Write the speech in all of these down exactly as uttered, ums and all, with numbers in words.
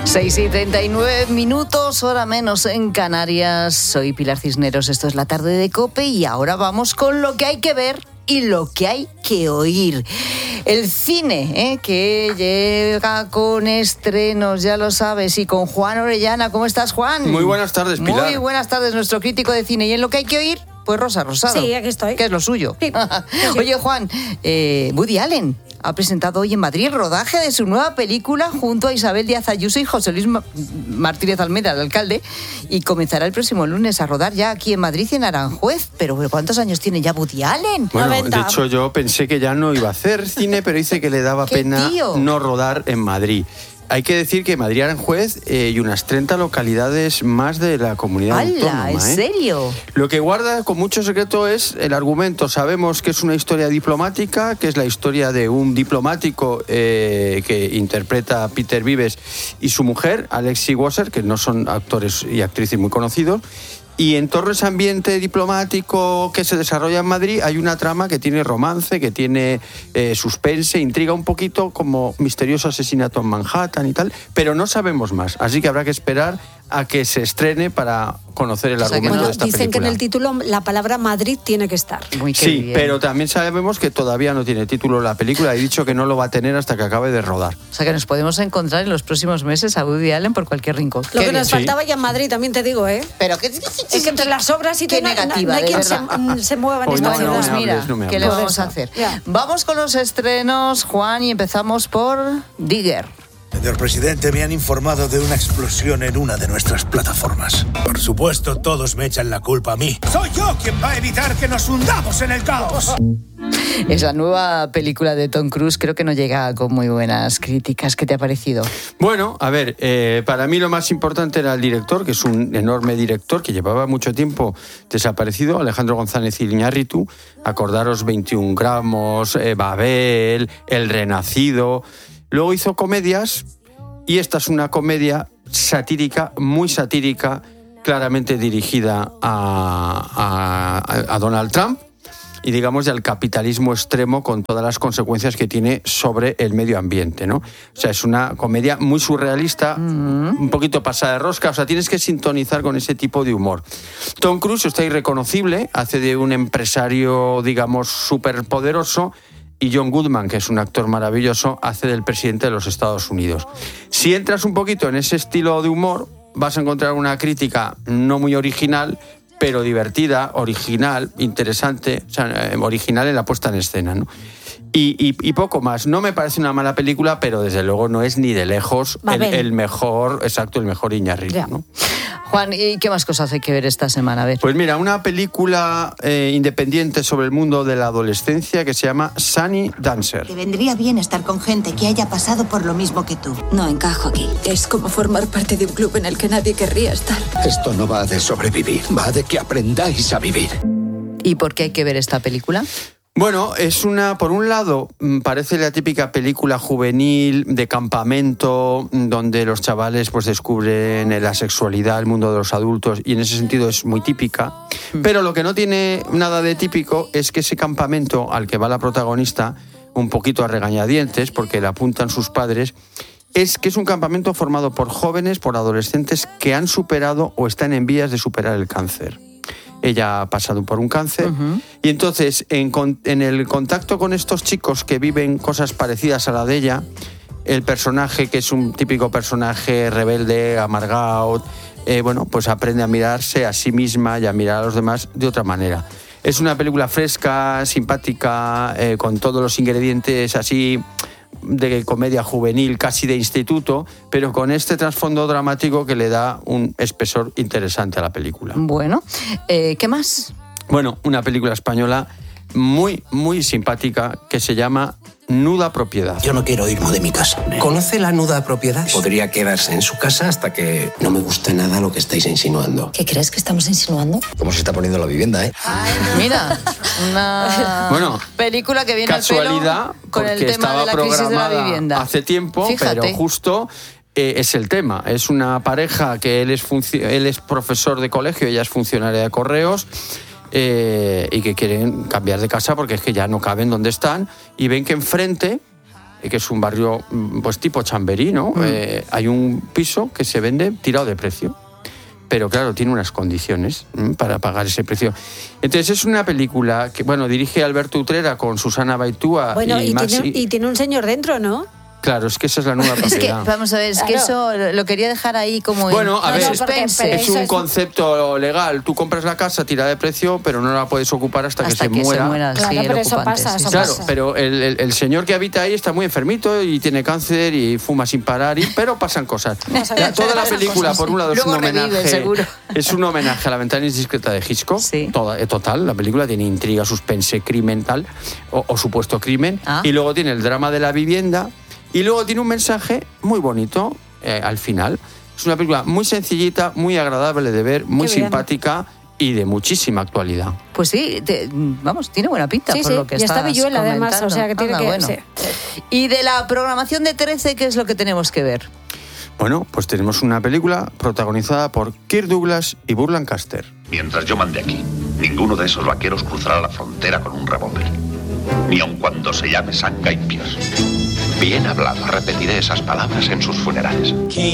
seis y treinta y nueve minutos, hora menos en Canarias. Soy Pilar Cisneros, esto es La Tarde de COPE y ahora vamos con lo que hay que ver y lo que hay que oír. El cine, ¿eh? que llega con estrenos, ya lo sabes, y con Juan Orellana. ¿Cómo estás, Juan? Muy buenas tardes, Pilar. Muy buenas tardes, nuestro crítico de cine. ¿Y en lo que hay que oír? Pues Rosa Rosado. Sí, aquí estoy. Que es lo suyo. Sí. Oye, Juan, eh, Woody Allen ha presentado hoy en Madrid el rodaje de su nueva película junto a Isabel Díaz Ayuso y José Luis Martínez Almeida, el alcalde, y comenzará el próximo lunes a rodar ya aquí en Madrid y en Aranjuez. Pero ¿cuántos años tiene ya Woody Allen? Bueno, noventa. de hecho yo pensé que ya no iba a hacer cine, pero dice que le daba pena tío? no rodar en Madrid. Hay que decir que Madrid y Aranjuez eh, y unas treinta localidades más de la comunidad ¡Hala! autónoma. ¿En ¿eh? serio? Lo que guarda con mucho secreto es el argumento. Sabemos que es una historia diplomática, que es la historia de un diplomático eh, que interpreta a Peter Vives y su mujer, Alexi Wasser, que no son actores y actrices muy conocidos. Y en torno a ese ambiente diplomático que se desarrolla en Madrid hay una trama que tiene romance, que tiene eh, suspense, intriga un poquito como misterioso asesinato en Manhattan y tal, pero no sabemos más. Así que habrá que esperar a que se estrene para conocer el O sea, que argumento no- de esta Dicen película. que en el título la palabra Madrid tiene que estar. Muy que Sí, bien. pero también sabemos que todavía no tiene título la película. He dicho que no lo va a tener hasta que acabe de rodar. O sea que nos podemos encontrar en los próximos meses a Woody Allen por cualquier rincón. Lo Qué que bien. nos faltaba ya en Madrid, también te digo, ¿eh? Pero que Es que entre las obras y Qué todo, no- negativa, no hay de quien se, verdad. mm, se mueva en Hoy esta no, ciudad. no Pues me mira, hables, no me ¿qué le hables. vamos a Por eso, hacer? ya. Vamos con los estrenos, Juan, y empezamos por Digger. Señor presidente, me han informado de una explosión en una de nuestras plataformas. Por supuesto, todos me echan la culpa a mí. Soy yo quien va a evitar que nos hundamos en el caos. Es la nueva película de Tom Cruise, creo que no llega con muy buenas críticas. ¿Qué te ha parecido? Bueno, a ver, eh, para mí lo más importante era el director, que es un enorme director que llevaba mucho tiempo desaparecido, Alejandro González Iñárritu. Acordaros veintiún gramos, eh, Babel, El Renacido. Luego hizo comedias y esta es una comedia satírica, muy satírica, claramente dirigida a, a, a Donald Trump y digamos del capitalismo extremo con todas las consecuencias que tiene sobre el medio ambiente, ¿no? O sea, es una comedia muy surrealista, mm. un poquito pasada de rosca, o sea, tienes que sintonizar con ese tipo de humor. Tom Cruise está irreconocible, hace de un empresario, digamos, súper poderoso, y John Goodman, que es un actor maravilloso, hace del presidente de los Estados Unidos. Si entras un poquito en ese estilo de humor, vas a encontrar una crítica no muy original, pero divertida, original, interesante, o sea, original en la puesta en escena, ¿no? Y, y, y poco más. No me parece una mala película, pero desde luego no es ni de lejos el, el mejor, exacto, el mejor Iñárritu, ¿no? Juan, ¿y qué más cosas hay que ver esta semana? A ver. Pues mira, una película eh, independiente sobre el mundo de la adolescencia que se llama Sunny Dancer. Te vendría bien estar con gente que haya pasado por lo mismo que tú. No encajo aquí. Es como formar parte de un club en el que nadie querría estar. Esto no va de sobrevivir, va de que aprendáis a vivir. ¿Y por qué hay que ver esta película? Bueno, es una, por un lado, parece la típica película juvenil de campamento, donde los chavales pues descubren la sexualidad, el mundo de los adultos, y en ese sentido es muy típica. Pero lo que no tiene nada de típico es que ese campamento al que va la protagonista, un poquito a regañadientes, porque le apuntan sus padres, es que es un campamento formado por jóvenes, por adolescentes que han superado o están en vías de superar el cáncer. Ella ha pasado por un cáncer uh-huh. y entonces en, en el contacto con estos chicos que viven cosas parecidas a la de ella, el personaje, que es un típico personaje rebelde, amargado, eh, bueno, pues aprende a mirarse a sí misma y a mirar a los demás de otra manera. Es una película fresca, simpática, eh, con todos los ingredientes así de comedia juvenil, casi de instituto, pero con este trasfondo dramático que le da un espesor interesante a la película. Bueno, eh, ¿qué más? Bueno, una película española muy, muy simpática que se llama Nuda Propiedad. Yo no quiero irme de mi casa. ¿Conoce la nuda propiedad? Podría quedarse en su casa hasta que no me guste nada lo que estáis insinuando. ¿Qué crees que estamos insinuando? ¿Cómo se está poniendo la vivienda, eh? Mira, una bueno, película que viene casualidad, al pelo con el tema estaba de la crisis de la programada vivienda. hace tiempo, Fíjate. pero justo eh, es el tema. Es una pareja que él es, func- él es profesor de colegio, ella es funcionaria de correos. Eh, y que quieren cambiar de casa porque es que ya no caben donde están y ven que enfrente que es un barrio pues tipo Chamberí, ¿no? Mm. Eh, hay un piso que se vende tirado de precio. Pero claro, tiene unas condiciones ¿m? para pagar ese precio. Entonces es una película que, bueno, dirige Alberto Utrera con Susana Baitúa bueno, y, y, Maxi... tiene, y tiene un señor dentro, ¿no? Claro, es que esa es la nueva propiedad. Es que, vamos a ver, es claro. que eso lo quería dejar ahí como bueno, en, a en ver, suspense. Es un concepto legal. Tú compras la casa, tira de precio, pero no la puedes ocupar hasta, hasta que, que se muera. Se muera claro, sí, pero el eso ocupante, pasa, sí, eso claro, pasa. pero el, el, el señor que habita ahí está muy enfermito y tiene cáncer y fuma sin parar, y, pero pasan cosas. Ya, toda la película, por un lado, es un homenaje. Revive, seguro. Es un homenaje a La ventana indiscreta de Hitchcock. Sí. Toda, total, la película tiene intriga, suspense, crimen, tal, o, o supuesto crimen. Ah. Y luego tiene el drama de la vivienda. Y luego tiene un mensaje muy bonito eh, al final. Es una película muy sencillita, muy agradable de ver, muy simpática y de muchísima actualidad. Pues sí, te, vamos, tiene buena pinta sí, por sí. lo que y estás está Villuela además, o sea que tiene Anda, que... bueno. Sí. Y de la programación de trece, ¿qué es lo que tenemos que ver? Bueno, pues tenemos una película protagonizada por Kirk Douglas y Burt Lancaster. Mientras yo mande aquí, ninguno de esos vaqueros cruzará la frontera con un revólver. Ni aun cuando se llame Shanghai Pierce. Bien hablado, repetiré esas palabras en sus funerales.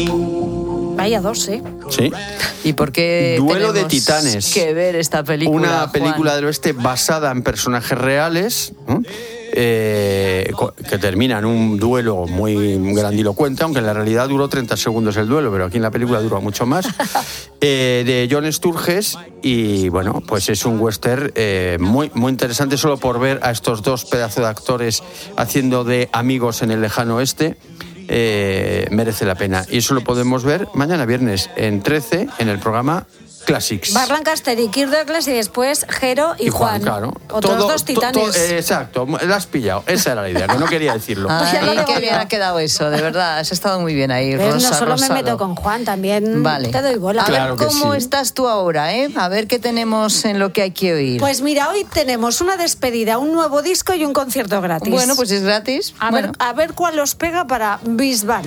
Vaya dos, ¿eh? Sí. ¿Y por qué Duelo de tenemos Titanes. que ver esta película, Una película Juan? del oeste basada en personajes reales, ¿no? eh, que termina en un duelo muy grandilocuente, aunque en la realidad duró treinta segundos el duelo, pero aquí en la película dura mucho más, eh, de John Sturges. Y bueno, pues es un western eh, muy, muy interesante solo por ver a estos dos pedazos de actores haciendo de amigos en el lejano oeste. Eh, merece la pena. Y eso lo podemos ver mañana viernes en trece en el programa Classics. Burt Lancaster y Kirk Douglas y después Jero y, y Juan. Juan. Claro. Otros todo, dos titanes. To, to, eh, exacto, la has pillado. Esa era la idea, que no quería decirlo. Ay, qué bien ha quedado eso, de verdad. Has estado muy bien ahí, Rosa, no solo rosado. Me meto con Juan, también vale. te doy bola. A claro ver cómo sí. estás tú ahora, ¿eh? A ver qué tenemos en lo que hay que oír. Pues mira, hoy tenemos una despedida, un nuevo disco y un concierto gratis. Bueno, pues es gratis. A, bueno. ver, a ver cuál os pega para Bisbal.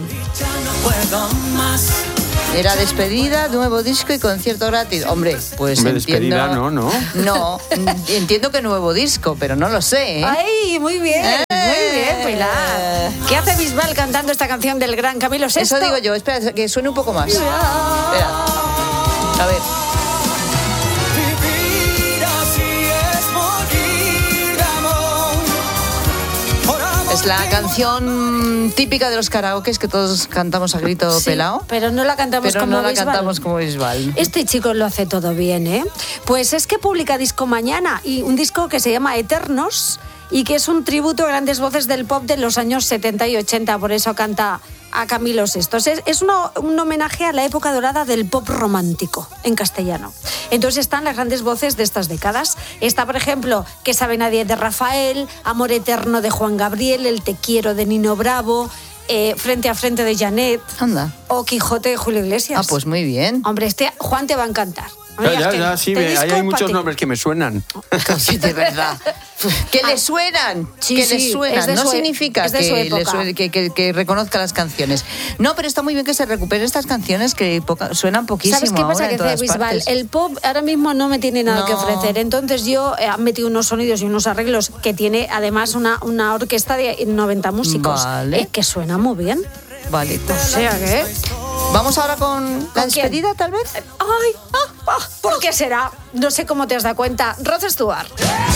Era despedida, nuevo disco y concierto gratis. Hombre, pues Hombre, entiendo... despedida no, ¿no? No, entiendo que nuevo disco, pero no lo sé, ¿eh? ¡Ay, muy bien! Eh. Muy bien, Pilar. ¿Qué hace Bisbal cantando esta canción del gran Camilo Sesto? Eso digo yo. Espera, que suene un poco más. Espera. A ver. Es la canción típica de los karaokes que todos cantamos a grito sí, pelado. Pero no la cantamos pero como no la Bisbal. cantamos como Bisbal. Este chico lo hace todo bien, ¿eh? Pues es que publica disco mañana y un disco que se llama Eternos y que es un tributo a grandes voces del pop de los años setenta y ochenta, por eso canta a Camilo Sesto. Es, es una, un homenaje a la época dorada del pop romántico en castellano. Entonces están las grandes voces de estas décadas. Está, por ejemplo, Que sabe nadie de Rafael, Amor eterno de Juan Gabriel, El te quiero de Nino Bravo, eh, Frente a frente de Janet. Anda. O Quijote de Julio Iglesias. Ah, pues muy bien. Hombre, este Juan te va a encantar. Ya, ya, ya, sí, me, ahí hay muchos nombres que me suenan. Sí, de verdad. Que le suenan, sí, que sí, le suenan. no No su, significa que, le suene, que, que, que reconozca las canciones. No, pero está muy bien que se recuperen estas canciones que poca, suenan poquísimo. ¿Sabes qué pasa? Ahora Que dice Bisbal, el pop ahora mismo no me tiene nada no. que ofrecer. Entonces yo he eh, metido unos sonidos y unos arreglos que tiene además una, una orquesta de noventa músicos. Vale. Eh, que suena muy bien. Vale. O sea que... Vamos ahora con la ¿Con despedida, quién? tal vez. Ay, ah, ah, ¿por qué será? No sé cómo te has dado cuenta. Rod Stewart.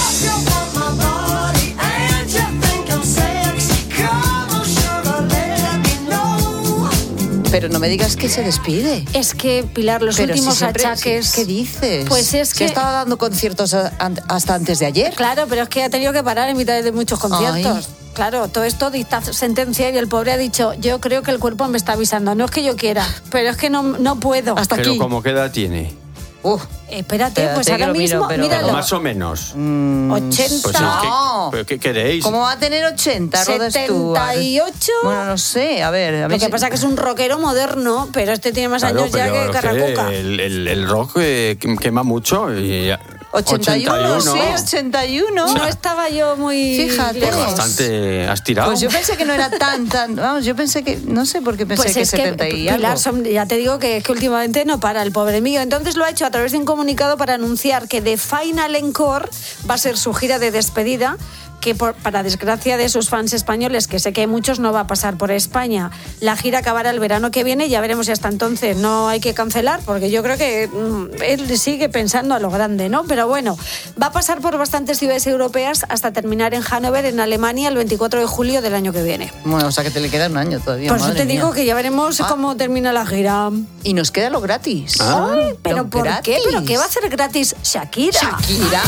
Pero no me digas que se despide. Es que, Pilar, los Pero últimos si siempre, achaques... ¿Qué dices? Pues es si que... estaba dando conciertos a, a, hasta antes de ayer. Claro, pero es que ha tenido que parar en mitad de muchos conciertos. Ay. Claro, todo esto dicta sentencia y el pobre ha dicho, yo creo que el cuerpo me está avisando. No es que yo quiera, pero es que no, no puedo. Hasta pero aquí. ¿cómo qué edad tiene? Uf, espérate, espérate, pues ahora miro, mismo, pero, míralo. Pero más o menos. Mm, ochenta. Pues es no. que, ¿qué queréis? ¿Cómo va a tener ochenta, Rod Stewart? setenta y ocho. Bueno, no sé, a ver. A Lo ver que si... pasa es que es un rockero moderno, pero este tiene más Claro, años ya que Carracuca. El, el, el rock eh, quema mucho. Y ochenta y uno, sí, ochenta y uno. No estaba yo muy... Fíjate. Pues bastante has tirado. Pues yo pensé que no era tan, tan... Vamos, yo pensé que... No sé por qué pensé pues que es setenta que, y Pilar, algo. son, ya te digo que, que últimamente no para el pobre mío. Entonces lo ha hecho a través de un comunicado para anunciar que The Final Encore va a ser su gira de despedida, que por, para desgracia de sus fans españoles, que sé que hay muchos, no va a pasar por España. La gira acabará el verano que viene, ya veremos si hasta entonces no hay que cancelar, porque yo creo que mmm, él sigue pensando a lo grande, ¿no? Pero bueno, va a pasar por bastantes ciudades europeas hasta terminar en Hannover, en Alemania, el veinticuatro de julio del año que viene. Bueno, o sea que te le queda un año todavía. Por eso madre te mía. digo que ya veremos Ah. cómo termina la gira. Y nos queda lo gratis. Ah. Ay, ¿pero Lo por gratis. qué? ¿Pero qué va a hacer gratis Shakira? Shakira.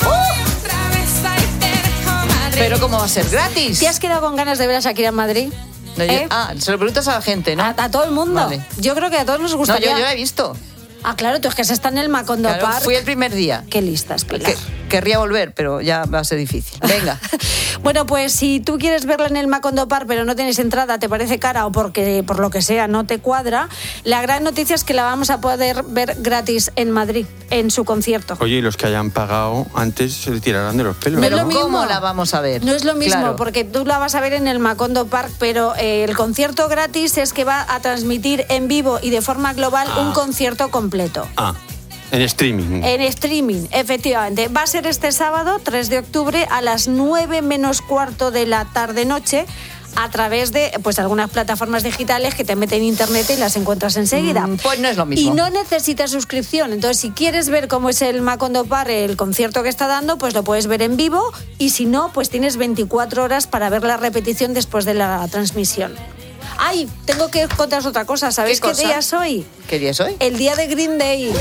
Pero ¿cómo va a ser gratis? ¿Te has quedado con ganas de ver a Shakira en Madrid? No, yo- ¿Eh? Ah, se lo preguntas a la gente, ¿no? A, a todo el mundo. Vale. Yo creo que a todos nos No, gustaría. yo, yo la he visto. Ah, claro, tú es que se está en el Macondo Claro, Park. fui el primer día. Qué listas, Pilar. Que, querría volver, pero ya va a ser difícil. Venga. Bueno, pues si tú quieres verla en el Macondo Park pero no tienes entrada, te parece cara o porque por lo que sea no te cuadra, la gran noticia es que la vamos a poder ver gratis en Madrid, en su concierto. Oye, y los que hayan pagado antes se le tirarán de los pelos. No es Pero lo mismo. ¿cómo la vamos a ver? No es lo mismo, Claro. porque tú la vas a ver en el Macondo Park, pero eh, el concierto gratis es que va a transmitir en vivo y de forma global Ah. un concierto completo. Ah, en streaming. En streaming, efectivamente. Va a ser este sábado, tres de octubre, a las nueve menos cuarto de la tarde-noche, a través de pues algunas plataformas digitales que te meten en internet y las encuentras enseguida. Mm, pues no es lo mismo. Y no necesitas suscripción. Entonces, si quieres ver cómo es el Macondo Park, el concierto que está dando, pues lo puedes ver en vivo. Y si no, pues tienes veinticuatro horas para ver la repetición después de la transmisión. Ay, tengo que contaros otra cosa. ¿Sabéis ¿Qué qué, cosa? día es hoy? ¿Qué día es hoy? El día de Green Day.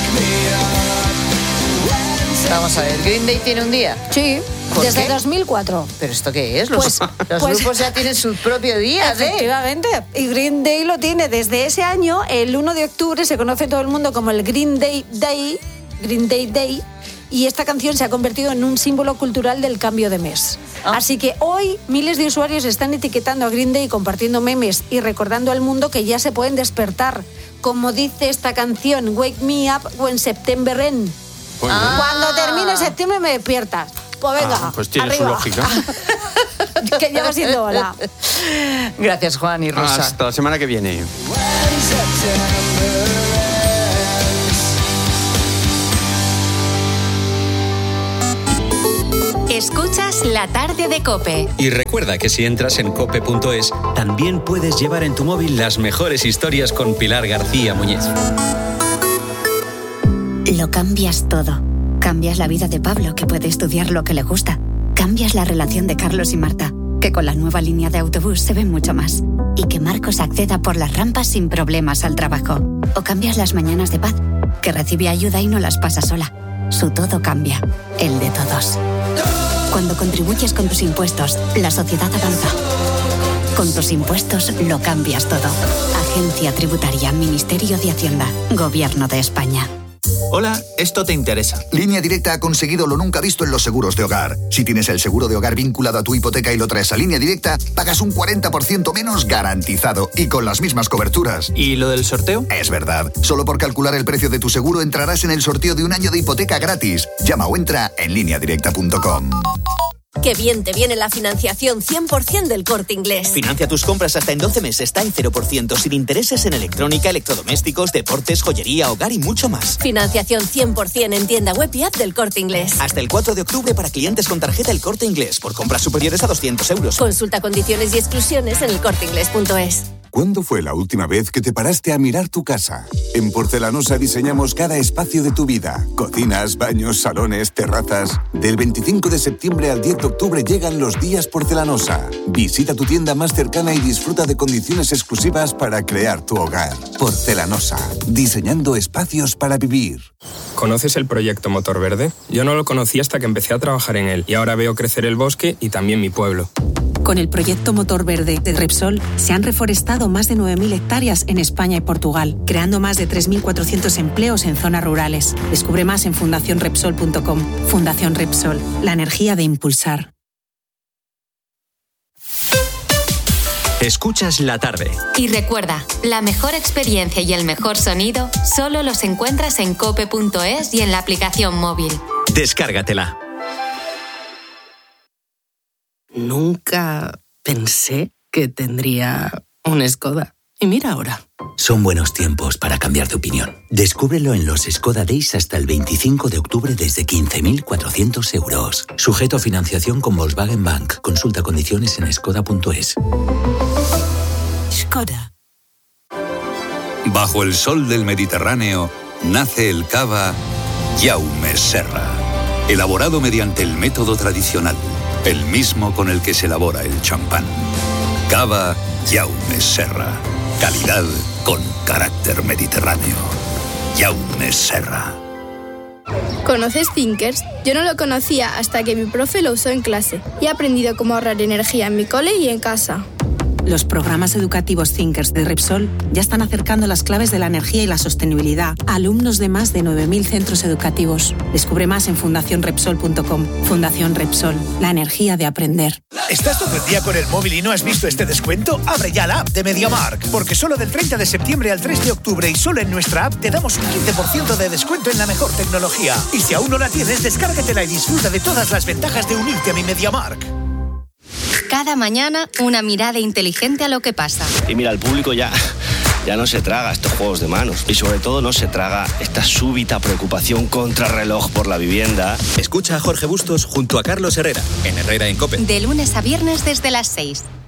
Vamos a ver, ¿Green Day tiene un día? Sí, ¿Por desde qué? dos mil cuatro. ¿Pero esto qué es? Los, Pues- los pues- grupos ya tienen su propio día, ¿eh? Efectivamente. Y Green Day lo tiene desde ese año. El uno de octubre se conoce todo el mundo como el Green Day Day, Green Day Day, y esta canción se ha convertido en un símbolo cultural del cambio de mes. Ah. Así que hoy miles de usuarios están etiquetando a Green Day, compartiendo memes y recordando al mundo que ya se pueden despertar. Como dice esta canción, Wake Me Up When September Ends. Muy bien. Cuando termine septiembre me despiertas. Pues venga, Ah, pues tiene su arriba. lógica. Que lleva siendo hora. Gracias, Juan y Rosa. Hasta la semana que viene. Escuchas La Tarde de COPE. Y recuerda que si entras en cope punto es, también puedes llevar en tu móvil las mejores historias con Pilar García Muñiz. Lo cambias todo. Cambias la vida de Pablo, que puede estudiar lo que le gusta. Cambias la relación de Carlos y Marta, que con la nueva línea de autobús se ven mucho más. Y que Marcos acceda por las rampas sin problemas al trabajo. O cambias las mañanas de Paz, que recibe ayuda y no las pasa sola. Su todo cambia, el de todos. Cuando contribuyes con tus impuestos, la sociedad avanza. Con tus impuestos lo cambias todo. Agencia Tributaria, Ministerio de Hacienda, Gobierno de España. Hola, esto te interesa. Línea Directa ha conseguido lo nunca visto en los seguros de hogar. Si tienes el seguro de hogar vinculado a tu hipoteca y lo traes a Línea Directa, pagas un cuarenta por ciento menos garantizado y con las mismas coberturas. ¿Y lo del sorteo? Es verdad. Solo por calcular el precio de tu seguro entrarás en el sorteo de un año de hipoteca gratis. Llama o entra en línea directa punto com. Qué bien te viene la financiación cien por ciento del Corte Inglés. Financia tus compras hasta en doce meses, está en cero por ciento, sin intereses en electrónica, electrodomésticos, deportes, joyería, hogar y mucho más. Financiación cien por ciento en tienda web y app del Corte Inglés. Hasta el cuatro de octubre para clientes con tarjeta El Corte Inglés, por compras superiores a doscientos euros. Consulta condiciones y exclusiones en el corte inglés punto es. ¿Cuándo fue la última vez que te paraste a mirar tu casa? En Porcelanosa diseñamos cada espacio de tu vida. Cocinas, baños, salones, terrazas. Del veinticinco de septiembre al diez de octubre llegan los días Porcelanosa. Visita tu tienda más cercana y disfruta de condiciones exclusivas para crear tu hogar. Porcelanosa, diseñando espacios para vivir. ¿Conoces el proyecto Motor Verde? Yo no lo conocí hasta que empecé a trabajar en él y ahora veo crecer el bosque y también mi pueblo. Con el proyecto Motor Verde de Repsol se han reforestado más de nueve mil hectáreas en España y Portugal, creando más de tres mil cuatrocientos empleos en zonas rurales. Descubre más en fundación repsol punto com. Fundación Repsol, la energía de impulsar. Escuchas La Tarde. Y recuerda, la mejor experiencia y el mejor sonido solo los encuentras en cope punto es y en la aplicación móvil. Descárgatela. Nunca pensé que tendría un Skoda. Y mira ahora. Son buenos tiempos para cambiar de opinión. Descúbrelo en los Skoda Days hasta el veinticinco de octubre desde quince mil cuatrocientos euros. Sujeto a financiación con Volkswagen Bank. Consulta condiciones en skoda punto es. Skoda. Bajo el sol del Mediterráneo nace el cava Jaume Serra, elaborado mediante el método tradicional, el mismo con el que se elabora el champán. Cava Jaume Serra, calidad con carácter mediterráneo. Jaume Serra. ¿Conoces Thinkers? Yo no lo conocía hasta que mi profe lo usó en clase y he aprendido cómo ahorrar energía en mi cole y en casa. Los programas educativos Thinkers de Repsol ya están acercando las claves de la energía y la sostenibilidad a alumnos de más de nueve mil centros educativos. Descubre más en fundación repsol punto com. Fundación Repsol, la energía de aprender. ¿Estás todo el día con el móvil y no has visto este descuento? Abre ya la app de MediaMarkt, porque solo del treinta de septiembre al tres de octubre y solo en nuestra app te damos un quince por ciento de descuento en la mejor tecnología. Y si aún no la tienes, descárgatela y disfruta de todas las ventajas de unirte a mi MediaMarkt. Cada mañana, una mirada inteligente a lo que pasa. Y mira, el público ya, ya no se traga estos juegos de manos. Y sobre todo no se traga esta súbita preocupación contrarreloj por la vivienda. Escucha a Jorge Bustos junto a Carlos Herrera, en Herrera en COPE. De lunes a viernes desde las seis.